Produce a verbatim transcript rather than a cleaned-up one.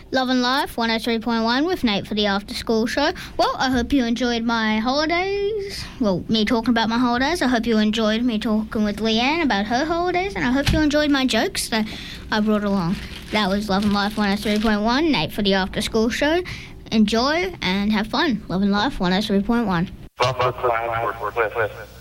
Love and Life one oh three point one with Nate for the After School Show. Well, I hope you enjoyed my holidays. Well, me talking about my holidays. I hope you enjoyed me talking with Leanne about her holidays, and I hope you enjoyed my jokes that I brought along. That was Love and Life one oh three point one, Nate for the After School Show. Enjoy and have fun. Love and Life one oh three point one.